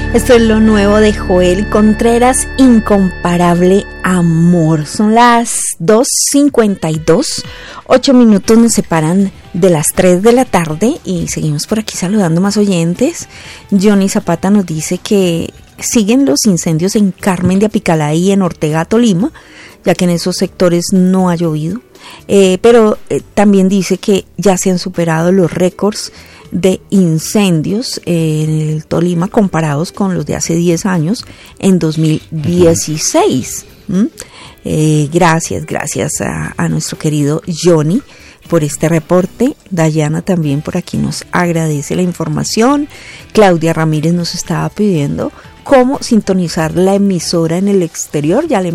Esto es lo nuevo de Joel Contreras, Incomparable Amor. Son las 2:52, 8 minutos nos separan de las 3 de la tarde y seguimos por aquí saludando más oyentes. Johnny Zapata nos dice que siguen los incendios en Carmen de Apicalá y en Ortega, Tolima, ya que en esos sectores no ha llovido. Pero también dice que ya se han superado los récords de incendios en el Tolima comparados con los de hace 10 años en 2016. Gracias a nuestro querido Johnny por este reporte. Dayana también por aquí nos agradece la información. Claudia Ramírez nos estaba pidiendo cómo sintonizar la emisora en el exterior. Ya le